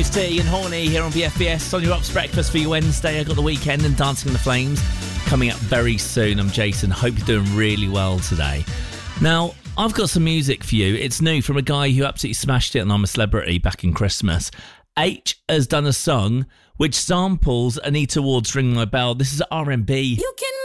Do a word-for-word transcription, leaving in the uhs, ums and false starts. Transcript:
James T and Horny here on B F B S on your Ups Breakfast for your Wednesday. I got the weekend and Dancing in the Flames coming up very soon. I'm Jason. Hope you're doing really well today. Now, I've got some music for you. It's new from a guy who absolutely smashed it on I'm a Celebrity back in Christmas. H has done a song which samples Anita Ward's Ring My Bell. This is R and B. You can